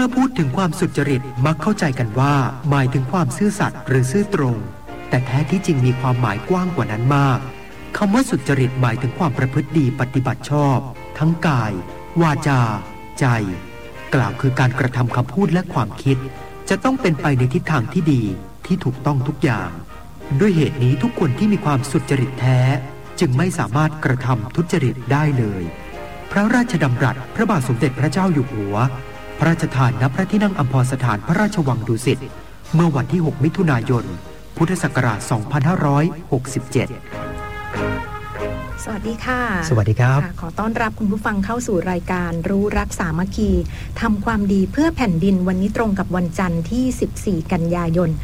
มื่อพูดถึงความสุจริตมักเข้าใจกันว่าหมายถึงความซื่อสัตย์หรือซื่อตรงแต่แท้ที่จริงมีความหมายกว้างกว่านั้นมากคำว่าสุจริตหมายถึงความประพฤติดีปฏิบัติชอบทั้งกายวาจาใจกล่าวคือการกระทำคำพูดและความคิดจะต้องเป็นไปในทิศทางที่ดีที่ถูกต้องทุกอย่างด้วยเหตุนี้ทุกคนที่มีความสุจริตแท้จึงไม่สามารถกระทำทุจริตได้เลยพระราชดำรัสพระบาทสมเด็จพระเจ้าอยู่หัวพระราชทานณพระที่นั่งอัมพรสถานพระราชวังดุสิตเมื่อวันที่6มิถุนายนพุทธศักราช2567 สวัสดีค่ะสวัสดีครับขอต้อนรับคุณผู้ฟังเข้าสู่รายการรู้รักสามัคคีทำความดีเพื่อแผ่นดินวันนี้ตรงกับวันจันทร์ที่14กันยายน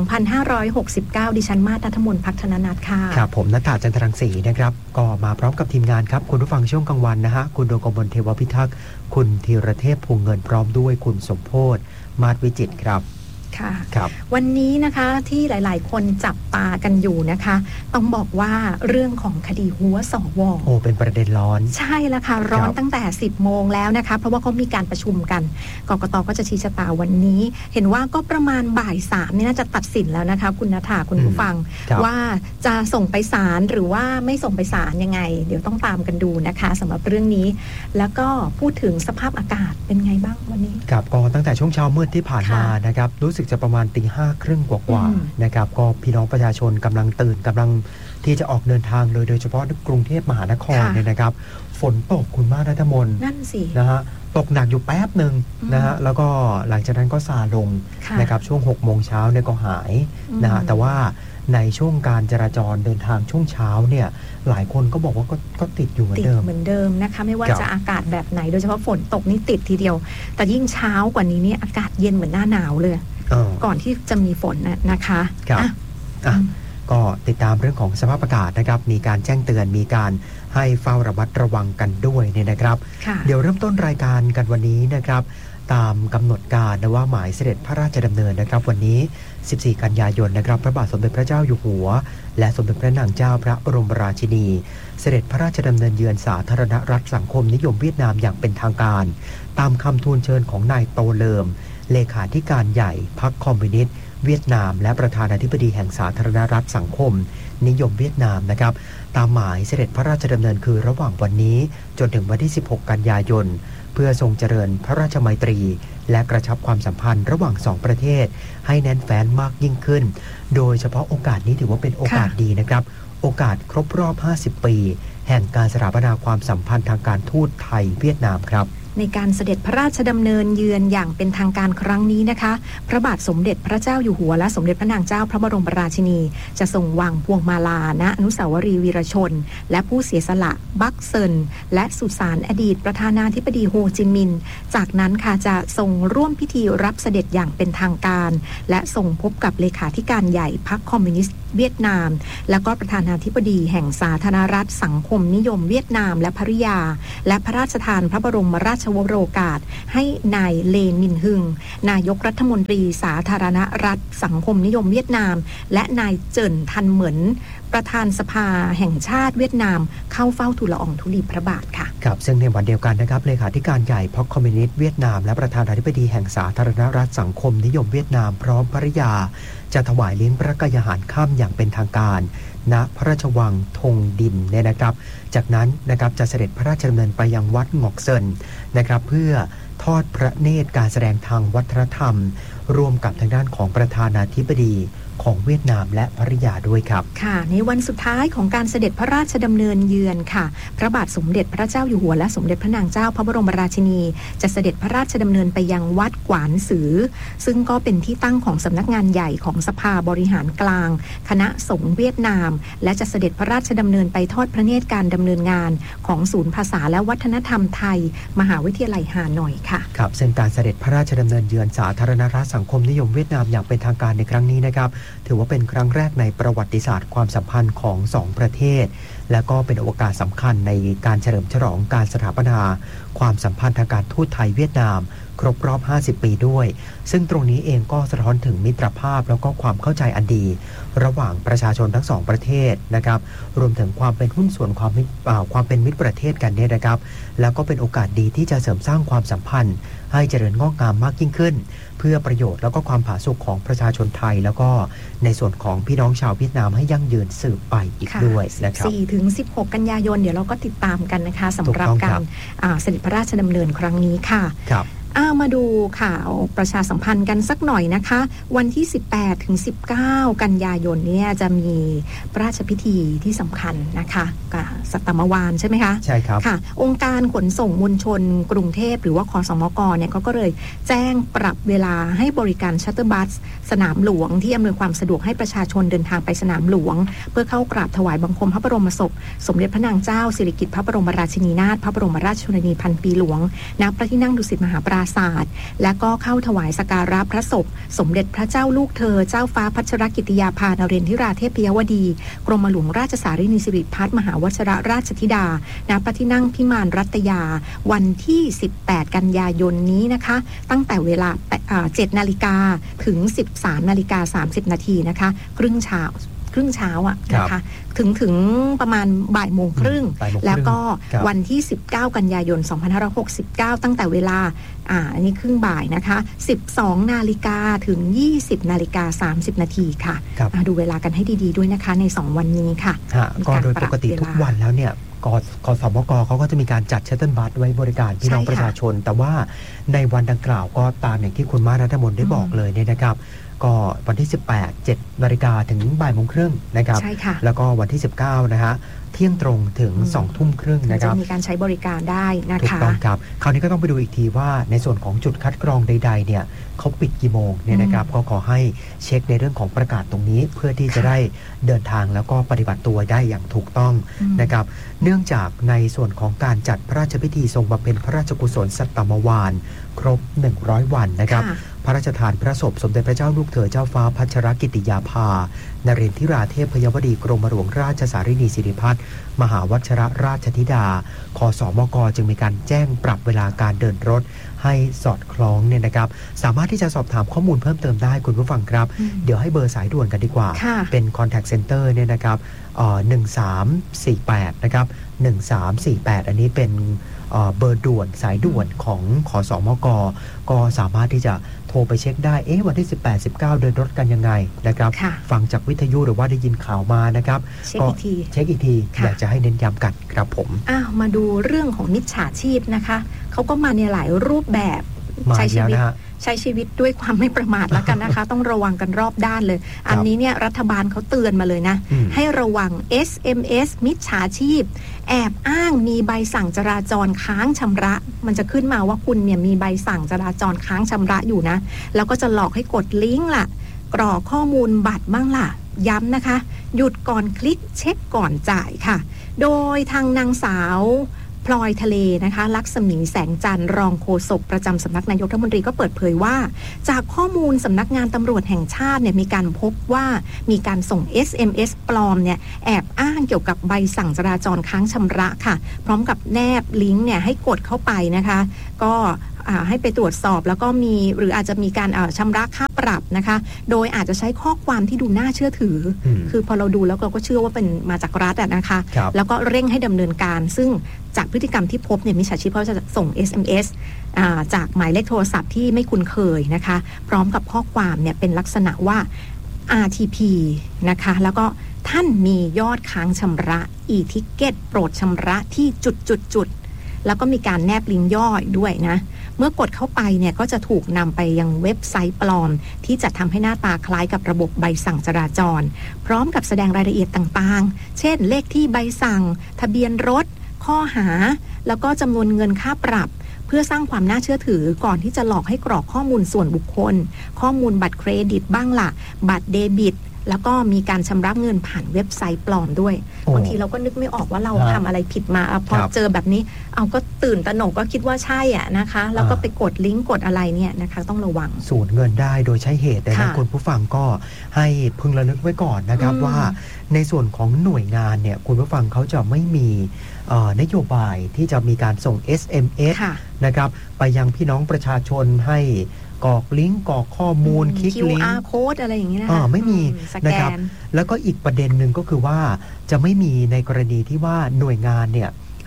2569ดิฉันมาศ ณัฐมนต์ ภักธนนัทค่ะครับผมณัฐฐา จันทรังสีนะครับก็มาพร้อมกับทีมงานครับคุณผู้ฟังช่วงกลางวันนะฮะคุณดวงกมลเทวพิทักษ์คุณธีรเทพพงเงินพร้อมด้วยคุณสมโพธิ์มาศวิจิตรครับค่ะวันนี้นะคะที่หลายๆคนจับตากันอยู่นะคะต้องบอกว่าเรื่องของคดีหัวสว. เป็นประเด็นร้อนใช่แล้วค่ะร้อนตั้งแต่ 10 โมงแล้วนะคะเพราะว่าเขามีการประชุมกันกกต.ก็จะชี้ชะตาวันนี้เห็นว่าก็ประมาณบ่าย 3นี่น่าจะตัดสินแล้วนะคะคุณณัฐฐาคุณผู้ฟังว่าจะส่งไปศาลหรือว่าไม่ส่งไปศาลยังไงเดี๋ยวต้องตามกันดูนะคะสำหรับเรื่องนี้แล้วก็พูดถึงสภาพอากาศเป็นไงบ้างวันนี้ครับก็ตั้งแต่ช่วงเช้ามืดที่ผ่านมานะครับรู้สึกจะประมาณ 5:30 กว่าๆนะครับก็พี่น้องประชาชนกำลังตื่นกำลังที่จะออกเดินทางโดยเฉพาะกรุงเทพมหานครเนี่ยนะครับฝนตกคุณมาศ ณัฐมนต์นั่นสินะฮะตกหนักอยู่แป๊บนึงนะฮะแล้วก็หลังจากนั้นก็ซาลงนะครับช่วง 6 โมงเช้าเนี่ยก็หายนะฮะแต่ว่าในช่วงการจราจรเดินทางช่วงเช้าเนี่ยหลายคนก็บอกว่าก็ติดอยู่เหมือนเดิมนะคะไม่ว่าจะอากาศแบบไหนโดยเฉพาะฝนตกนี่ติดทีเดียวแต่ยิ่งเช้ากว่านี้นี่อากาศเย็นเหมือนหน้าหนาวเลยก่อนที่จะมีฝนนะคะก็ติดตามเรื่องของสภาพอากาศนะครับมีการแจ้งเตือนมีการให้เฝ้าระมัดระวังกันด้วยเนี่ยนะครับเดี๋ยวเริ่มต้นรายการกันวันนี้นะครับตามกำหนดการนะว่าหมายเสด็จพระราชดำเนินนะครับวันนี้14กันยายนนะครับพระบาทสมเด็จพระเจ้าอยู่หัวและสมเด็จพระนางเจ้าพระบรมราชินีเสด็จพระราชดำเนินเยือนสาธารณรัฐสังคมนิยมเวียดนามอย่างเป็นทางการตามคำทูลเชิญของนายโตเลิมเลขาธิการใหญ่พรรคคอมมิวนิสต์เวียดนามและประธานาธิบดีแห่งสาธารณรัฐสังคมนิยมเวียดนามนะครับตามหมายเสด็จพระราชดำเนินคือระหว่างวันนี้จนถึงวันที่16กันยายนเพื่อทรงเจริญพระราชมัยตรีและกระชับความสัมพันธ์ระหว่าง2ประเทศให้แน่นแฟ้นมากยิ่งขึ้นโดยเฉพาะโอกาสนี้ถือว่าเป็นโอกาสดีนะครับโอกาสครบรอบ50ปีแห่งการสถาปนาความสัมพันธ์ทางการทูตไทยเวียดนามครับในการเสด็จพระราชดำเนินเยือนอย่างเป็นทางการครั้งนี้นะคะพระบาทสมเด็จพระเจ้าอยู่หัวและสมเด็จพระนางเจ้าพระบรมราชินีจะทรงวางพวงมาลาณอนุสาวรีย์วีรชนและผู้เสียสละบักเซินและสุสานอดีตประธานาธิบดีโฮจิมินห์จากนั้นค่ะจะทรงร่วมพิธีรับเสด็จอย่างเป็นทางการและทรงพบกับเลขาธิการใหญ่พรรคคอมมิวนิสต์เวียดนามและก็ประธานาธิบดีแห่งสาธารณรัฐสังคมนิยมเวียดนามและภริยาและพระราชทานพระบรมราชวโรกาสให้นายเลมินฮึงนายกรัฐมนตรีสาธารณรัฐสังคมนิยมเวียดนามและนายเจิ่นทันเหมินประธานสภาแห่งชาติเวียดนามเข้าเฝ้าทูลละอองธุลีพระบาทค่ะครับซึ่งในวันเดียวกันนะครับเลขาธิการใหญ่พรรคคอมมิวนิสต์เวียดนามและประธานาธิบดีแห่งสาธารณรัฐสังคมนิยมเวียดนามพร้อมภริยาจะถวายเลี้ยงพระกยาหารค่ำอย่างเป็นทางการณพระราชวังธงดินเนี่ยนะครับจากนั้นนะครับจะเสด็จพระราชดำเนินไปยังวัดงอกเซินนะครับเพื่อทอดพระเนตรการแสดงทางวัฒนธรรมร่วมกับทางด้านของประธานาธิบดีของเวียดนามและภริยาด้วยครับค่ะในวันสุดท้ายของการเสด็จพระราชดำเนินเยือนค่ะพระบาทสมเด็จพระเจ้าอยู่หัวและสมเด็จพระนางเจ้าพระบรมราชินีจะเสด็จพระราชดำเนินไปยังวัดกวานสือซึ่งก็เป็นที่ตั้งของสำนักงานใหญ่ของสภาบริหารกลางคณะสงฆ์เวียดนามและจะเสด็จพระราชดำเนินไปทอดพระเนตรการดำเนินงานของศูนย์ภาษาและวัฒนธรรมไทยมหาวิทยาลัยฮานอยค่ะครับซึ่งการเสด็จพระราชดำเนินเยือนสาธารณรัฐสังคมนิยมเวียดนามอย่างเป็นทางการในครั้งนี้นะครับถือว่าเป็นครั้งแรกในประวัติศาสตร์ความสัมพันธ์ของ2ประเทศและก็เป็นโอกาสสำคัญในการเฉลิมฉลองการสถาปนาความสัมพันธ์ทางการทูตไทยเวียดนามครบรอบ50ปีด้วยซึ่งตรงนี้เองก็สะท้อนถึงมิตรภาพแล้วก็ความเข้าใจอันดีระหว่างประชาชนทั้ง2ประเทศนะครับรวมถึงความเป็นหุ้นส่วนความเป็นมิตรประเทศกันเนี่ยนะครับแล้วก็เป็นโอกาสดีที่จะเสริมสร้างความสัมพันธ์ให้เจริญงอกงามมากยิ่งขึ้นเพื่อประโยชน์แล้วก็ความผาสุกของประชาชนไทยแล้วก็ในส่วนของพี่น้องชาวเวียดนามให้ยั่งยืนสืบไปอีกด้วยนะครับ 4 ถึง 16 กันยายนเดี๋ยวเราก็ติดตามกันนะคะสำหรับการเสด็จพระราชดำเนินครั้งนี้ค่ะมาดูข่าวประชาสัมพันธ์กันสักหน่อยนะคะวันที่18 ถึง 19 กันยายนเนี่ยจะมีพระราชพิธีที่สำคัญนะคะสัตมวานใช่ไหมคะใช่ครับค่ะองค์การขนส่งมวลชนกรุงเทพหรือว่าคสมกเนี่ยก็เลยแจ้งปรับเวลาให้บริการชัตเตอร์บัสสนามหลวงที่อำนวยความสะดวกให้ประชาชนเดินทางไปสนามหลวงเพื่อเข้ากราบถวายบังคมพระบรมศพสมเด็จพระนางเจ้าสิริกิติ์พระบรมราชินีนาถพระบรมราชชนนีพันปีหลวงณพระที่นั่งดุสิตมหาปราศาสตร์และก็เข้าถวายสักการะพระศพสมเด็จพระเจ้าลูกเธอเจ้าฟ้าพัชรกิติยาภานเรนทิราเทพยวดีกรมหลวงราชสารินีสิริพัฒน์มหาวชิรราชธิดาณพระที่นั่งพิมานรัตยาวันที่18 กันยายนนี้นะคะตั้งแต่เวลา7 นาฬิกาถึง 13 นาฬิกา 30 นาทีนะคะครึ่งเช้านะคะถึงประมาณบ่ายโมงครึ่งแล้วก็วันที่ 19 กันยายน 2569 ตั้งแต่เวลาอันนี้ครึ่งบ่ายนะคะ 12 นาฬิกาถึง 20 นาฬิกา 30 นาทีค่ะดูเวลากันให้ดีๆด้วยนะคะใน2วันนี้ค่ะก็โดยปกติทุกวันแล้วเนี่ยกสมกเขาก็จะมีการจัดชัตเติลบัสไว้บริการพี่น้องประชาชนแต่ว่าในวันดังกล่าวก็ตามอย่างที่คุณมารัฐมนตรีได้บอกเลยเนี่ยนะครับก็วันที่18 7 นาฬิกาถึงบ่ายโมงครึ่งนะครับแล้วก็วันที่19นะฮะเที่ยงตรงถึง2 ทุ่มครึ่งนะครับจะมีการใช้บริการได้นะคะถูกต้องครับคราวนี้ก็ต้องไปดูอีกทีว่าในส่วนของจุดคัดกรองใดๆเนี่ยเขาปิดกี่โมงเนี่ยนะครับก็ขอให้เช็คในเรื่องของประกาศตรงนี้เพื่อที่จะได้เดินทางแล้วก็ปฏิบัติตัวได้อย่างถูกต้องนะครับเนื่องจากในส่วนของการจัดพระราชพิธีทรงบำเพ็ญพระราชกุศลสัตมวานครบ100 วันนะครับพระราชทานพระศพสมเด็จพระเจ้าลูกเธอเจ้าฟ้าพัชรกิติยาภานเรนทิราเทพยวดีกรมหลวงราชสารินีสิริพัฒน์มหาวชิรราชธิดาคสมกจึงมีการแจ้งปรับเวลาการเดินรถให้สอดคล้องเนี่ยนะครับสามารถที่จะสอบถามข้อมูลเพิ่มเติมได้คุณผู้ฟังครับเดี๋ยวให้เบอร์สายด่วนกันดีกว่าเป็น contact center เนี่ยนะครับ1348นะครับ1348อันนี้เป็นเบอร์ด่วนสายด่วนของขสมกก็สามารถที่จะโทรไปเช็คได้วันที่18 19เดินรถกันยังไงนะครับฟังจากวิทยุหรือว่าได้ยินข่าวมานะครับก็เช็คอีกทีอยากจะให้เน้นย้ำกันครับผมมาดูเรื่องของมิจฉาชีพนะคะเขาก็มาในหลายรูปแบบใช้ชีวิตด้วยความไม่ประมาทแล้วกันนะคะ ต้องระวังกันรอบด้านเลยอันนี้เนี่ยรัฐบาลเขาเตือนมาเลยนะให้ระวัง SMS มิจฉาชีพแอบอ้างมีใบสั่งจราจรค้างชำระมันจะขึ้นมาว่าคุณเนี่ยมีใบสั่งจราจรค้างชำระอยู่นะแล้วก็จะหลอกให้กดลิงก์ล่ะกรอกข้อมูลบัตรบ้างล่ะย้ำนะคะหยุดก่อนคลิกเช็คก่อนจ่ายค่ะโดยทางนางสาวพลอยทะเลนะคะลักษมีแสงจันทร์รองโฆษกประจำสำนักนายกรัฐมนตรีก็เปิดเผยว่าจากข้อมูลสำนักงานตำรวจแห่งชาติเนี่ยมีการพบว่ามีการส่ง SMS ปลอมเนี่ยแอบอ้างเกี่ยวกับใบสั่งจราจรค้างชำระค่ะพร้อมกับแนบลิงก์เนี่ยให้กดเข้าไปนะคะก็ให้ไปตรวจสอบแล้วก็มีหรืออาจจะมีการชำระค่าปรับนะคะโดยอาจจะใช้ข้อความที่ดูน่าเชื่อถือคือพอเราดูแล้วเราก็เชื่อว่าเป็นมาจากรัฐนะคะแล้วก็เร่งให้ดำเนินการซึ่งจากพฤติกรรมที่พบเนี่ยมิจฉาชีพเขาจะส่ง SMS จากหมายเลขโทรศัพท์ที่ไม่คุ้นเคยนะคะพร้อมกับข้อความเนี่ยเป็นลักษณะว่า RTP นะคะแล้วก็ท่านมียอดค้างชำระ e-ticket โปรดชำระที่จุดแล้วก็มีการแนบลิงก์ย่อยด้วยนะเมื่อกดเข้าไปเนี่ยก็จะถูกนำไปยังเว็บไซต์ปลอมที่จะทำให้หน้าตาคล้ายกับระบบใบสั่งจราจรพร้อมกับแสดงรายละเอียดต่างๆเช่นเลขที่ใบสั่งทะเบียนรถข้อหาแล้วก็จำนวนเงินค่าปรับเพื่อสร้างความน่าเชื่อถือก่อนที่จะหลอกให้กรอกข้อมูลส่วนบุคคลข้อมูลบัตรเครดิตบ้างล่ะบัตรเดบิตแล้วก็มีการชำระเงินผ่านเว็บไซต์ปลอมด้วยบางทีเราก็นึกไม่ออกว่าเราทำอะไรผิดมาพอเจอแบบนี้เอาก็ตื่นตระหนกก็คิดว่าใช่อ่ะนะคะแล้วก็ไปกดลิงก์กดอะไรเนี่ยนะคะต้องระวังสูญเงินได้โดยใช้เหตุแต่นะคุณผู้ฟังก็ให้พึงระลึกไว้ก่อนนะครับว่าในส่วนของหน่วยงานเนี่ยคุณผู้ฟังเขาจะไม่มีนโยบายที่จะมีการส่ง SMS นะครับไปยังพี่น้องประชาชนให้กรอกลิงก์กรอกข้อมูลคลิกลิงก์ QR code อะไรอย่างเงี้ยนะคะไม่มีนะครับแล้วก็อีกประเด็นหนึ่งก็คือว่าจะไม่มีในกรณีที่ว่าหน่วยงานเนี่ย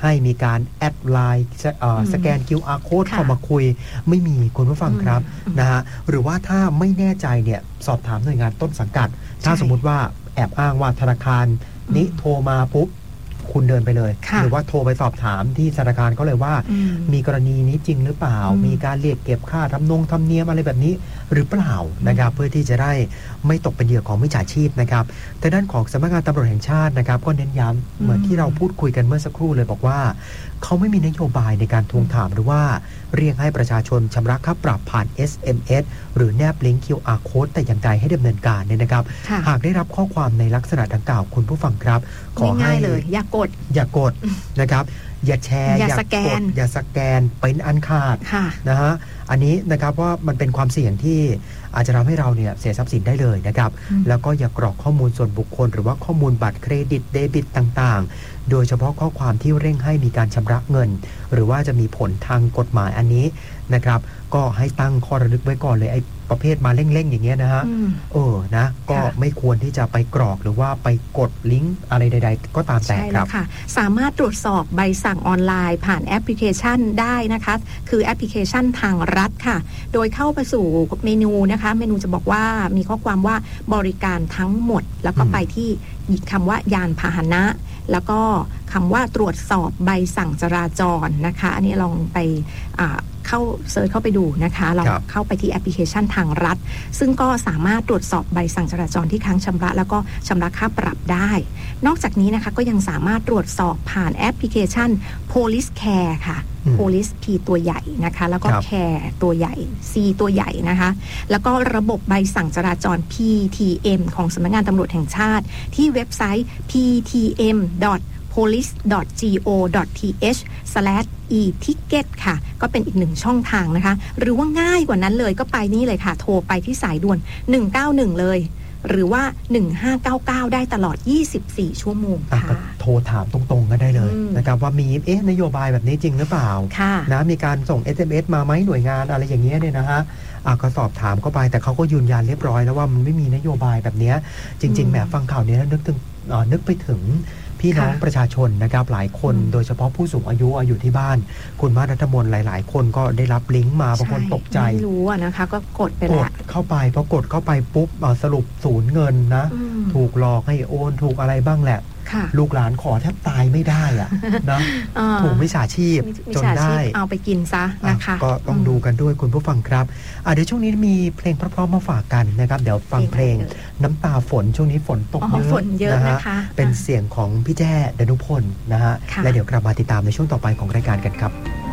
ให้มีการแอดไลน์สแกน QR Code เข้ามาคุยไม่มีคุณผู้ฟังครับนะฮะหรือว่าถ้าไม่แน่ใจเนี่ยสอบถามหน่วยงานต้นสังกัดถ้าสมมุติว่าแอบอ้างว่าธนาคารนี้โทรมาปุ๊บคุณเดินไปเลยหรือว่าโทรไปสอบถามที่ธนาคารก็เลยว่ามีกรณีนี้จริงหรือเปล่ามีการเรียกเก็บค่าธรรมเนียมอะไรแบบนี้หรือเปล่านะครับเพื่อที่จะได้ไม่ตกเป็นเหยื่อของมิจฉาชีพนะครับแต่ด้านของสำนักงานตำรวจแห่งชาตินะครับก็เน้นย้ำเหมือนที่เราพูดคุยกันเมื่อสักครู่เลยบอกว่าเขาไม่มีนโยบายในการทวงถามหรือว่าเรียกให้ประชาชนชำระค่าปรับผ่าน SMS หรือแนบลิงก์ QR Code แต่อย่างใดให้ดำเนินการเนี่ยนะครับหากได้รับข้อความในลักษณะดังกล่าวคุณผู้ฟังครับขอให้เลยอย่ากดนะครับอย่าแชร์อย่าสแกนเป็นอันขาดนะฮะอันนี้นะครับว่ามันเป็นความเสี่ยงที่อาจจะทำให้เราเนี่ยเสียทรัพย์สินได้เลยนะครับแล้วก็อย่ากรอกข้อมูลส่วนบุคคลหรือว่าข้อมูลบัตรเครดิตเดบิตต่างๆโดยเฉพาะข้อความที่เร่งให้มีการชำระเงินหรือว่าจะมีผลทางกฎหมายอันนี้นะครับก็ให้ตั้งข้อระลึกไว้ก่อนเลยไอ้ประเภทมาเร่งๆอย่างเงี้ยนะฮะนะก็ไม่ควรที่จะไปกรอกหรือว่าไปกดลิงก์อะไรใดๆก็ตามแต่ครับค่ะสามารถตรวจสอบใบสั่งออนไลน์ผ่านแอปพลิเคชันได้นะคะคือแอปพลิเคชันทางรัฐค่ะโดยเข้าไปสู่เมนูนะคะเมนูจะบอกว่ามีข้อความว่าบริการทั้งหมดแล้วก็ไปที่คำว่ายานพาหนะแล้วก็คำว่าตรวจสอบใบสั่งจราจรนะคะอันนี้ลองไปเข้าเซิร์ชเข้าไปดูนะคะลองเข้าไปที่แอปพลิเคชันทางรัฐซึ่งก็สามารถตรวจสอบใบสั่งจราจรที่ค้างชำระแล้วก็ชำระค่าปรับได้นอกจากนี้นะคะก็ยังสามารถตรวจสอบผ่านแอปพลิเคชัน Police Care ค่ะ Police P ตัวใหญ่นะคะแล้วก็ Care ตัวใหญ่ C ตัวใหญ่นะคะแล้วก็ระบบใบสั่งจราจร PTM ของสำนักงานตำรวจแห่งชาติที่เว็บไซต์ ptm.police.go.th/e-ticket ค่ะก็เป็นอีกหนึ่งช่องทางนะคะหรือว่าง่ายกว่านั้นเลยก็ไปนี่เลยค่ะโทรไปที่สายด่วน191เลยหรือว่า1599ได้ตลอด24ชั่วโมงค่ะโทรถามตรงๆก็ได้เลยนะครับว่ามีนโยบายแบบนี้จริงหรือเปล่านะมีการส่ง SMS มาไหมหน่วยงานอะไรอย่างเงี้ยเนี่ยนะฮะก็สอบถามเข้าไปแต่เขาก็ยืนยันเรียบร้อยแล้วว่ามันไม่มีนโยบายแบบนี้จริงๆแหมฟังข่าวนี้นึกไปถึงพี่น้องประชาชนนะครับหลายคนโดยเฉพาะผู้สูงอายุอยู่ที่บ้านคุณมารัฐมนหลายๆคนก็ได้รับลิงก์มาบางคนตกใจไม่รู้นะคะก็กดไปแล้วกดเข้าไปพอกดเข้าไปปุ๊บสรุปสูญเงินนะถูกหลอกให้โอนถูกอะไรบ้างแหละลูกหลานขอแทบตายไม่ได้อะนะถูกมิจฉาชีพจนได้เอาไปกินซะนะคะก็ต้องดูกันด้วยคุณผู้ฟังครับเดี๋ยวช่วงนี้มีเพลงเพราะๆมาฝากกันนะครับเดี๋ยวฟังเพลงน้ำตาฝนช่วงนี้ฝนตกเยอะนะคะเป็นเสียงของพี่แจ้ดนุพลนะฮะและเดี๋ยวกลับมาติดตามในช่วงต่อไปของรายการกันครับ